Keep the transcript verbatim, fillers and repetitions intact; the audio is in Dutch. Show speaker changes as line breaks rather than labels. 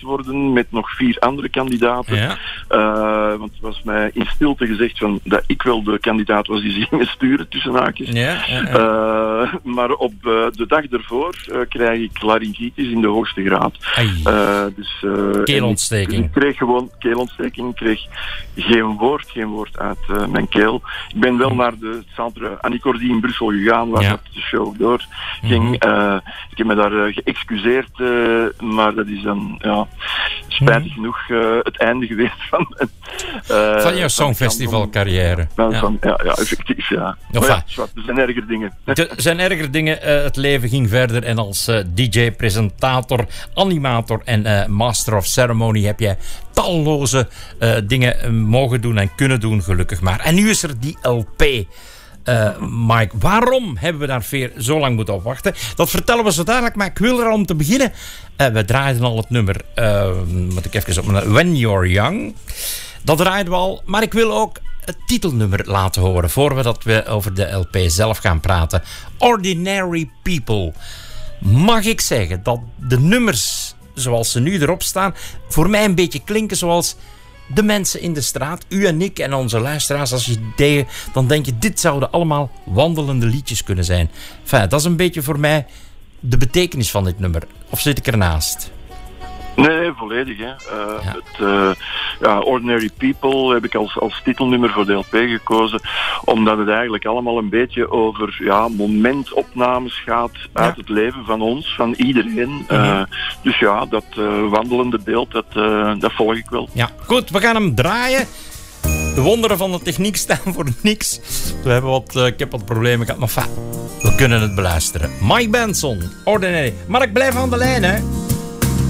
worden met nog vier andere kandidaten. Ja. Uh, want het was mij in stilte gezegd van, dat ik wel de kandidaat was die ze gingen sturen, tussen haakjes. Ja, ja, ja. Uh, maar op uh, de dag ervoor uh, krijg ik laryngitis in de hoogste graad. Uh, dus, uh,
keelontsteking.
Ik, ik kreeg gewoon keelontsteking. Ik kreeg geen woord, geen woord uit uh, mijn keel. Ik ben wel naar de Centre Annie in Brussel gegaan, waar ja. de show door ging. Uh, ik heb me daar uh, geëxcuseerd, uh, maar dat is dan ja, spijtig mm. genoeg uh, het einde geweest van uh,
van jouw Songfestival carrière.
Ja. ja, ja, effectief, ja.
Of
ja, er zijn erger dingen.
Er zijn erger dingen. Uh, het leven ging verder en als uh, D J, presentator, animator en uh, master of ceremony heb jij talloze uh, dingen uh, mogen doen en kunnen doen, gelukkig maar. En nu is er die L P. Uh, Mike, waarom hebben we daar weer zo lang moeten op wachten? Dat vertellen we zo dadelijk, maar ik wil er al om te beginnen. Uh, we draaiden al het nummer, uh, moet ik even op mijn When You're Young. Dat draaiden we al, maar ik wil ook het titelnummer laten horen, voor we dat we over de L P zelf gaan praten. Ordinary People. Mag ik zeggen dat de nummers, zoals ze nu erop staan, voor mij een beetje klinken zoals de mensen in de straat, u en ik en onze luisteraars. Als je tegen, dan denk je, dit zouden allemaal wandelende liedjes kunnen zijn. Enfin, dat is een beetje voor mij de betekenis van dit nummer. Of zit ik ernaast?
Nee, volledig. Hè. Uh, ja. Het, uh, ja, Ordinary People heb ik als, als titelnummer voor de L P gekozen, omdat het eigenlijk allemaal een beetje over ja, momentopnames gaat uit ja. het leven van ons, van iedereen. Mm-hmm. Uh, dus ja, dat uh, wandelende beeld, dat, uh, dat volg ik wel.
Ja, goed, we gaan hem draaien. De wonderen van de techniek staan voor niks. We hebben wat, uh, ik heb wat problemen gehad, maar fa, we kunnen het beluisteren. Mike Benson, Ordinary. Mark, blijf aan de lijn, hè.